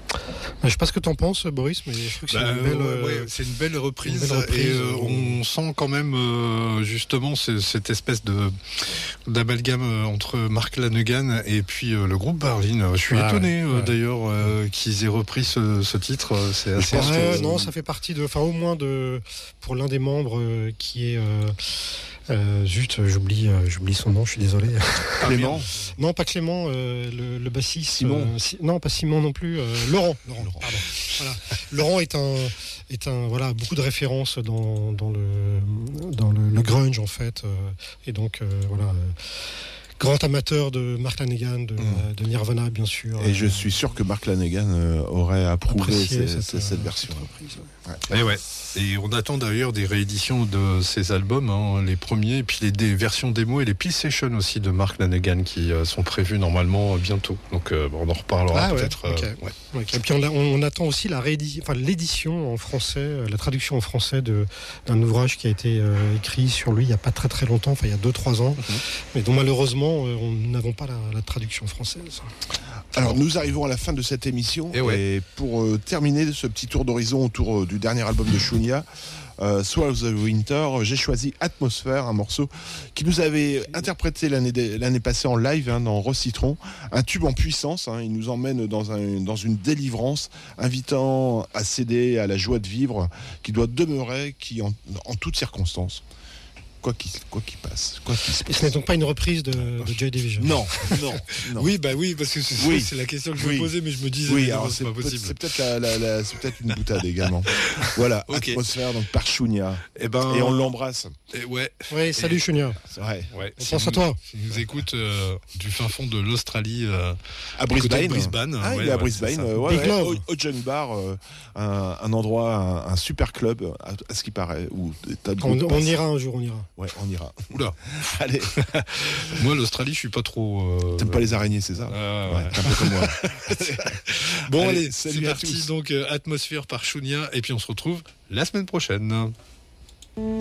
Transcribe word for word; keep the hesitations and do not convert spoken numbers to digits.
Je sais pas ce que t'en penses, Boris, mais je trouve que c'est, bah, une, belle, ouais, ouais, c'est une belle reprise, une belle reprise et euh, on sent quand même euh, justement c- cette espèce de d'amalgame euh, entre Mark Lanegan et puis euh, le groupe Berlin. Je suis Ah, étonné ouais, euh, ouais. d'ailleurs euh, qu'ils aient repris ce, ce titre. C'est assez. Ouais, inspirant. non, ça fait partie de, enfin au moins de, pour l'un des membres euh, qui est, euh, euh, zut, j'oublie, euh, j'oublie son nom, je suis désolé. Clément. Non, pas Clément, euh, le, le bassiste. Simon. euh, si- non, pas Simon non plus. euh, Laurent. Laurent. Laurent. Pardon. Voilà. Laurent est un, est un, voilà, beaucoup de références dans, dans le, dans le, le grunge en fait, euh, et donc euh, voilà. euh, Grand amateur de Mark Lanegan, de, Mm. de Nirvana bien sûr. Et je suis sûr que Mark Lanegan euh, aurait approuvé Apprécié ces- cette, cette, euh, version. Et ouais. Et on attend d'ailleurs des rééditions de ces albums, hein, les premiers, et puis les des versions démo et les Peace Sessions aussi de Mark Lanegan qui euh, sont prévus normalement euh, bientôt. Donc euh, bon, on en reparlera Ah ouais, peut-être. euh, ok. ouais. Ok. Et puis on, a- on attend aussi la réédi- enfin, l'édition en français, euh, la traduction en français de, d'un ouvrage qui a été euh, écrit sur lui il n'y a pas très très longtemps, enfin il y a deux trois ans, Mhm. mais dont malheureusement euh, on- nous n'avons pas la, la traduction française. Alors nous arrivons à la fin de cette émission Et ouais. et pour euh, terminer ce petit tour d'horizon autour euh, du dernier album de Shunya, euh, Swallow the Winter, j'ai choisi Atmosphere, un morceau qui nous avait interprété l'année, l'année passée en live hein, dans Rose Citron, un tube en puissance, hein, il nous emmène dans, un, dans une délivrance, invitant à céder à la joie de vivre qui doit demeurer qui en, en toutes circonstances. Quoi qu'il, quoi qu'il passe, quoi qu'il se Et passe. ce n'est donc pas une reprise de, de Joy Division. Non, non, non. Oui, bah oui, parce que c'est, Oui. c'est la question que je Oui. me posais, mais je me disais, Oui, mais non, alors c'est, c'est, pas peut- possible. c'est peut-être la, la- la- c'est peut-être une boutade également. Voilà, Ok. Atmosphère donc par Shunya. Et ben, Et on l'embrasse. et ouais, Oui, salut Chunia. Ouais. ouais. On Si pense vous- à toi. Si vous nous écoute euh, du fin fond de l'Australie, euh, À du côté Brisbane. de Brisbane. Ah, ouais, il est à ouais, Brisbane. c'est ça. euh, ouais, Big ouais, love. au, au Junk Bar, euh, un, un endroit, un, un super club, à, à ce qui paraît. Où des tas de On, groupes on passent. ira un jour, on ira. Ouais, on ira. Oula. Allez, Moi, l'Australie, je suis pas trop. euh, t'aimes pas les araignées, c'est ça? Ah, Ouais, ouais. t'es un peu comme moi. Bon, Allez, allez, salut c'est à parti. tous. Donc, euh, Atmosphère par Shunya, et puis on se retrouve la semaine prochaine.